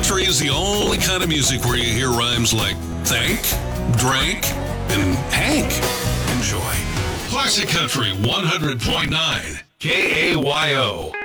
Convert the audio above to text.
country is the only kind of music where you hear rhymes like thank, drank, and Hank. Enjoy. Classic Country 100.9 KAYO.